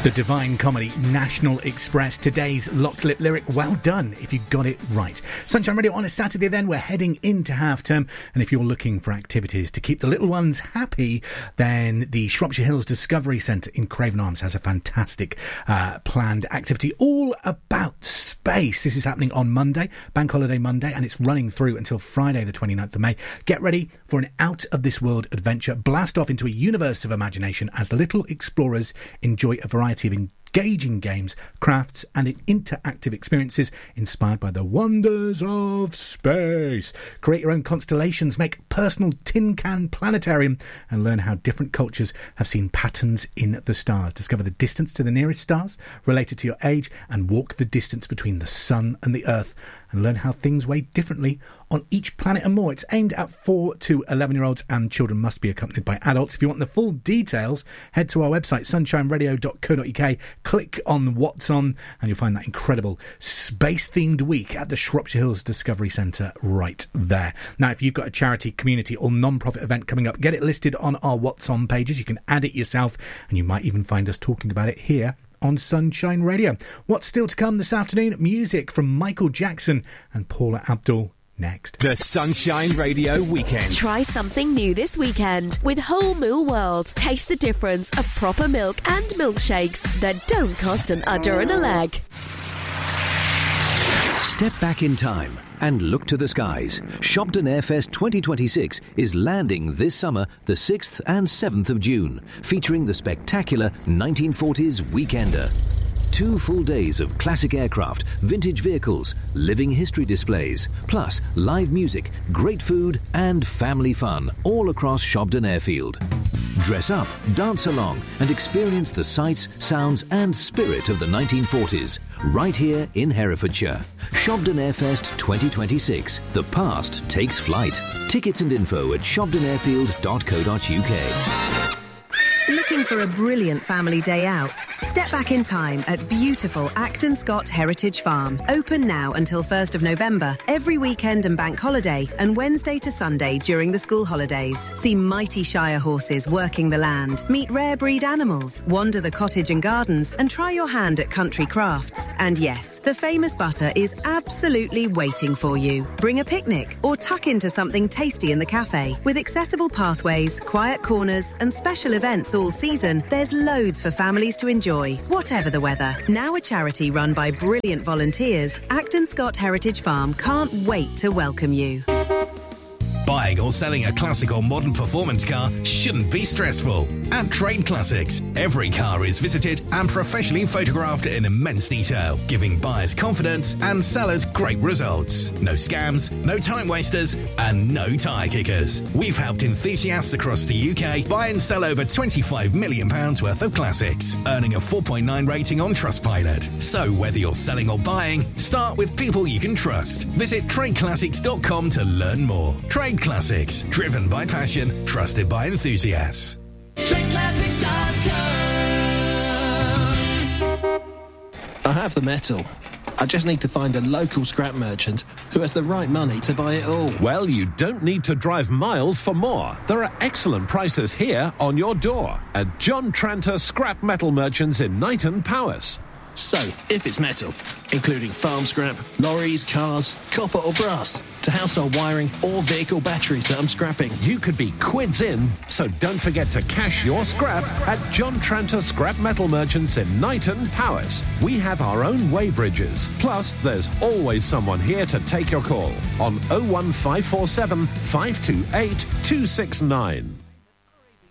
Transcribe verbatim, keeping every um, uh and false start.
The Divine Comedy National Express, today's Locked Lip lyric. Well done if you got it right. Sunshine Radio on a Saturday then, we're heading into half term, and if you're looking for activities to keep the little ones happy, then the Shropshire Hills Discovery Centre in Craven Arms has a fantastic uh, planned activity all about space. This is happening on Monday, Bank Holiday Monday, and it's running through until Friday the twenty-ninth of May. Get ready for an out-of-this-world adventure. Blast off into a universe of imagination as little explorers enjoy a variety of engaging games, crafts and interactive experiences inspired by the wonders of space. Create your own constellations, make personal tin can planetarium and learn how different cultures have seen patterns in the stars. Discover the distance to the nearest stars related to your age and walk the distance between the sun and the earth and learn how things weigh differently on each planet and more. It's aimed at four to eleven year olds and children must be accompanied by adults. If you want the full details, head to our website sunshine radio dot co dot uk, click on What's On and you'll find that incredible space themed week at the Shropshire Hills Discovery Centre right there. Now if you've got a charity, community or non-profit event coming up, get it listed on our What's On pages. You can add it yourself and you might even find us talking about it here on Sunshine Radio. What's still to come this afternoon? Music from Michael Jackson and Paula Abdul next. The Sunshine Radio Weekend. Try something new this weekend with Whole Moo World. Taste the difference of proper milk and milkshakes that don't cost an udder and a leg. Step back in time and look to the skies. Shobden Airfest twenty twenty-six is landing this summer, the sixth and seventh of June, featuring the spectacular nineteen forties Weekender. Two full days of classic aircraft, vintage vehicles, living history displays, plus live music, great food and family fun all across Shobden Airfield. Dress up, dance along and experience the sights, sounds and spirit of the nineteen forties right here in Herefordshire. Shobden Airfest twenty twenty-six. The past takes flight. Tickets and info at shobden airfield dot co dot uk. Looking for a brilliant family day out? Step back in time at beautiful Acton Scott Heritage Farm. Open now until first of November, every weekend and bank holiday, and Wednesday to Sunday during the school holidays. See mighty Shire horses working the land, meet rare breed animals, wander the cottage and gardens, and try your hand at country crafts. And yes, the famous butter is absolutely waiting for you. Bring a picnic or tuck into something tasty in the cafe. With accessible pathways, quiet corners, and special events all season, there's loads for families to enjoy, whatever the weather. Now a charity run by brilliant volunteers, Acton Scott Heritage Farm can't wait to welcome you. Buying or selling a classic or modern performance car shouldn't be stressful. At Trade Classics, every car is visited and professionally photographed in immense detail, giving buyers confidence and sellers great results. No scams, no time wasters, and no tyre kickers. We've helped enthusiasts across the U K buy and sell over twenty-five million pounds worth of classics, earning a four point nine rating on Trustpilot. So whether you're selling or buying, start with people you can trust. Visit trade classics dot com to learn more. Trade Classics, driven by passion, trusted by enthusiasts. trade classics dot com. I have the metal. I just need to find a local scrap merchant who has the right money to buy it all. Well, you don't need to drive miles for more. There are excellent prices here on your door at John Tranter Scrap Metal Merchants in Knighton, Powys. So, if it's metal, including farm scrap, lorries, cars, copper or brass, to household wiring or vehicle batteries that I'm scrapping, you could be quids in, so don't forget to cash your scrap at John Tranter Scrap Metal Merchants in Knighton, Powys. We have our own weigh bridges. Plus, there's always someone here to take your call on oh one five four seven, five two eight, two six nine.